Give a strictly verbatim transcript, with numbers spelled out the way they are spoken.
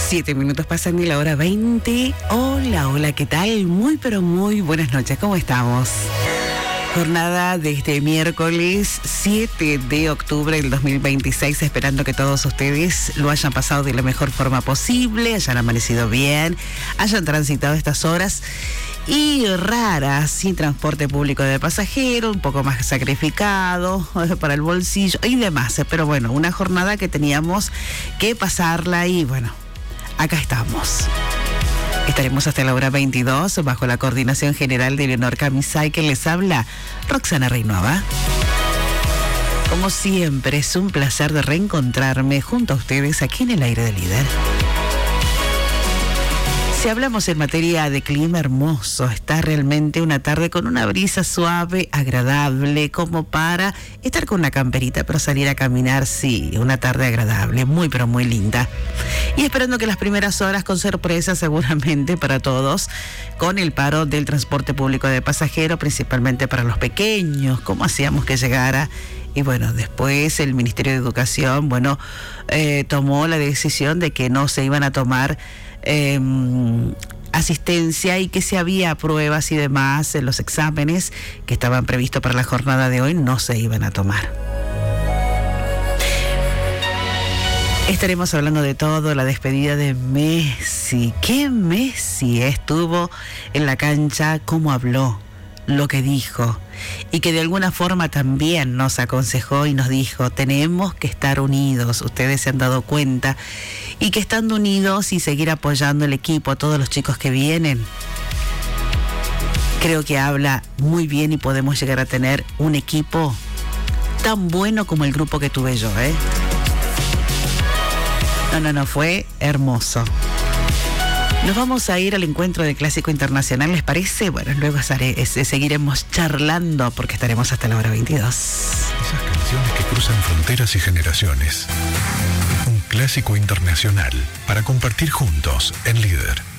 Siete minutos pasan de la hora veinte. Hola, hola, ¿qué tal? Muy, pero muy buenas noches. ¿Cómo estamos? Jornada de este miércoles siete de octubre del dos mil veintiséis, esperando que todos ustedes lo hayan pasado de la mejor forma posible, hayan amanecido bien, hayan transitado estas horas y raras, sin transporte público de pasajeros, un poco más sacrificado para el bolsillo y demás. Pero bueno, una jornada que teníamos que pasarla y bueno, acá estamos. Estaremos hasta la hora veintidós bajo la coordinación general de Leonor Camisay, que les habla Roxana Reynova. Como siempre, es un placer de reencontrarme junto a ustedes aquí en el aire del líder. Si hablamos en materia de clima hermoso, está realmente una tarde con una brisa suave, agradable, como para estar con una camperita, pero salir a caminar, sí, una tarde agradable, muy pero muy linda. Y esperando que las primeras horas con sorpresa seguramente para todos, con el paro del transporte público de pasajeros, principalmente para los pequeños, cómo hacíamos que llegara. Y bueno, después el Ministerio de Educación, bueno, eh, tomó la decisión de que no se iban a tomar eh, asistencia y que si había pruebas y demás en los exámenes que estaban previstos para la jornada de hoy, no se iban a tomar. Estaremos hablando de todo, la despedida de Messi. ¿Qué Messi estuvo en la cancha? ¿Cómo habló? Lo que dijo, y que de alguna forma también nos aconsejó y nos dijo, tenemos que estar unidos, ustedes se han dado cuenta, y que estando unidos y seguir apoyando el equipo, a todos los chicos que vienen, creo que habla muy bien y podemos llegar a tener un equipo tan bueno como el grupo que tuve yo, ¿eh? No, no, no, fue hermoso. Nos vamos a ir al encuentro de Clásico Internacional, ¿les parece? Bueno, luego estaré, es, seguiremos charlando porque estaremos hasta la hora veintidós. Esas canciones que cruzan fronteras y generaciones. Un Clásico Internacional para compartir juntos en Líder.